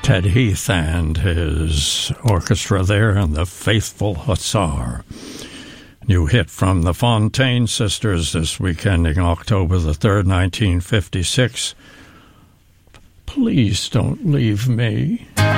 Ted Heath and his orchestra there, and the Faithful Hussar. New hit from the Fontaine Sisters this weekend, October the 3rd, 1956. Please don't leave me.